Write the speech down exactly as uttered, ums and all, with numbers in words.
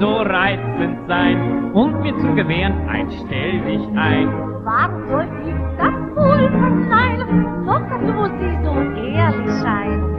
so reizend sein und mir zu gewähren ein Stell dich ein. Warum soll ich das wohl verneinen? Doch, dass du sie so ehrlich scheint.